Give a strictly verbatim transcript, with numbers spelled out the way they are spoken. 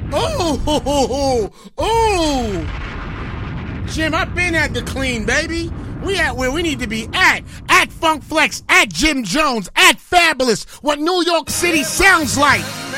Oh, oh, oh. Jim, I've been at the clean, baby. We at where we need to be at. At Funk Flex, at Jim Jones, at Fabulous. What New York City sounds like.